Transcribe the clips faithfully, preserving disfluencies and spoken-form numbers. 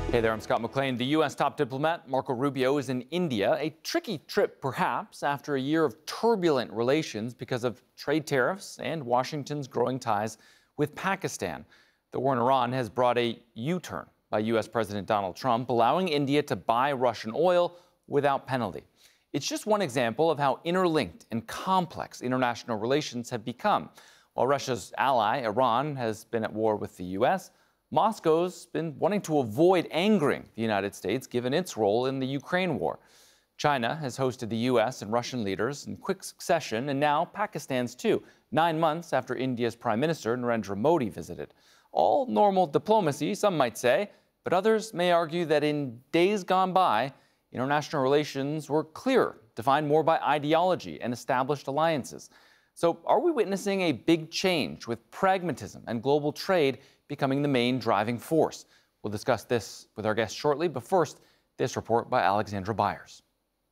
Hey there, I'm Scott McLean. The U S top diplomat Marco Rubio is in India. A tricky trip, perhaps, after a year of turbulent relations because of trade tariffs and Washington's growing ties with Pakistan. The war in Iran has brought a U-turn by U S President Donald Trump, allowing India to buy Russian oil without penalty. It's just one example of how interlinked and complex international relations have become. While Russia's ally, Iran, has been at war with the U S, Moscow's been wanting to avoid angering the United States, given its role in the Ukraine war. China has hosted the U S and Russian leaders in quick succession, and now Pakistan's too, nine months after India's Prime Minister Narendra Modi visited. All normal diplomacy, some might say, but others may argue that in days gone by, international relations were clearer, defined more by ideology and established alliances. So are we witnessing a big change, with pragmatism and global trade becoming the main driving force? We'll discuss this with our guest shortly, but first, this report by Alexandra Byers.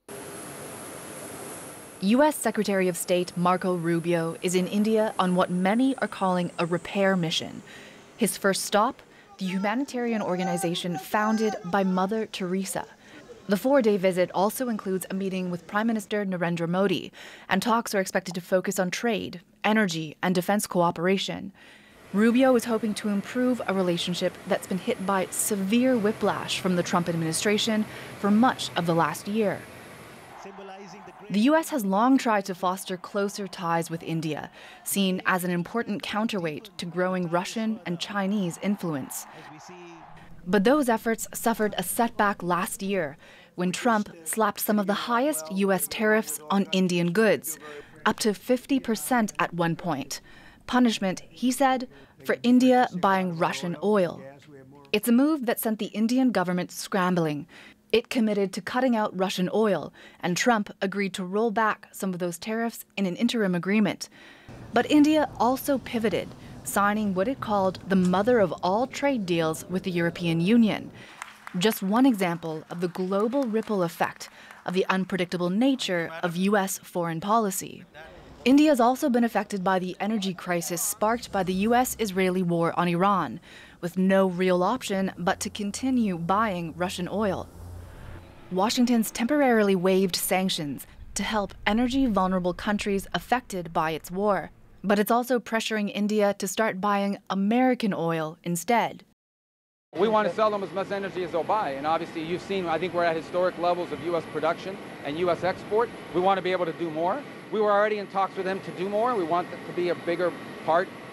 U S Secretary of State Marco Rubio is in India on what many are calling a repair mission. His first stop, the humanitarian organization founded by Mother Teresa. The four-day visit also includes a meeting with Prime Minister Narendra Modi, and talks are expected to focus on trade, energy, and defense cooperation. Rubio is hoping to improve a relationship that's been hit by severe whiplash from the Trump administration for much of the last year. The U S has long tried to foster closer ties with India, seen as an important counterweight to growing Russian and Chinese influence. But those efforts suffered a setback last year when Trump slapped some of the highest U S tariffs on Indian goods, up to fifty percent at one point. Punishment, he said, for India buying Russian oil. It's a move that sent the Indian government scrambling. It committed to cutting out Russian oil, and Trump agreed to roll back some of those tariffs in an interim agreement. But India also pivoted, signing what it called the mother of all trade deals with the European Union. Just one example of the global ripple effect of the unpredictable nature of U S foreign policy. India has also been affected by the energy crisis sparked by the U S Israeli war on Iran, with no real option but to continue buying Russian oil. Washington's temporarily waived sanctions to help energy-vulnerable countries affected by its war, but it's also pressuring India to start buying American oil instead. We want to sell them as much energy as they'll buy, and obviously you've seen, I think we're at historic levels of U S production and U S export. We want to be able to do more. We were already in talks with them to do more. We want that to be a bigger part